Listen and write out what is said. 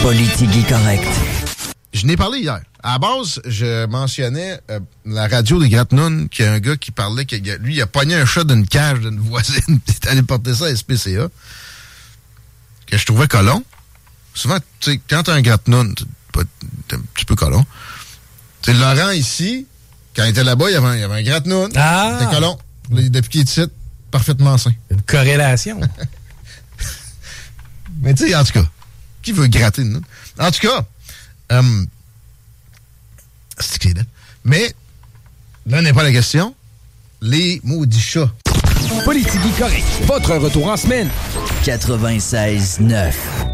Politique correct. Je n'ai parlé hier. À la base, je mentionnais la radio de Gratnoun, qu'il y a un gars qui parlait que lui, il a pogné un chat d'une cage d'une voisine, puis il est allé porter ça à SPCA, que je trouvais colon. Souvent, tu sais, quand t'as un Gratnoun, t'es un petit peu colon. Tu sais, Laurent, ici, quand il était là-bas, il y avait un Gratnoun. Ah! Il était colon. Depuis qu'il est ici, parfaitement sain. Une corrélation. Mais tu sais, en tout cas, qui veut gratter une noune? En tout cas, c'est là. Mais, là n'est pas la question. Les maudits chats. Politique correct. Votre retour en semaine. 96.9.